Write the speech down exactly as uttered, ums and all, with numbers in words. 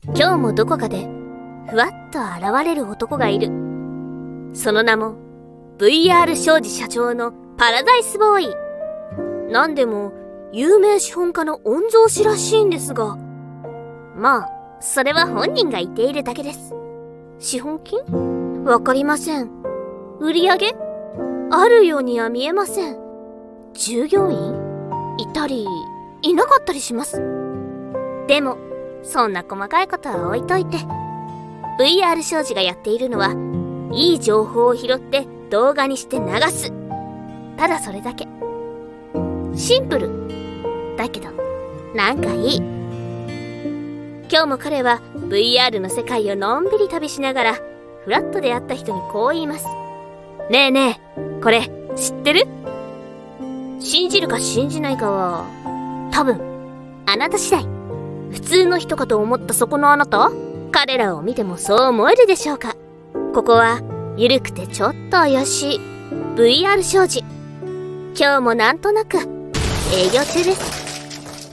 今日もどこかでふわっと現れる男がいる。その名も ブイアール 商事社長のパラダイスボーイ。なんでも有名資本家の御曹司らしいんですが、まあそれは本人が言っているだけです。資本金？わかりません。売り上げ？あるようには見えません。従業員？いたりいなかったりします。でもそんな細かいことは置いといて、 ブイアール 商事がやっているのは、いい情報を拾って動画にして流す。ただそれだけ。シンプルだけどなんかいい。今日も彼は ブイアール の世界をのんびり旅しながら、フラッと出会った人にこう言います。ねえねえ、これ知ってる？信じるか信じないかは多分あなた次第。普通の人かと思ったそこのあなた、彼らを見てもそう思えるでしょうか。ここはゆるくてちょっと怪しい ブイアール 商事。今日もなんとなく営業中です。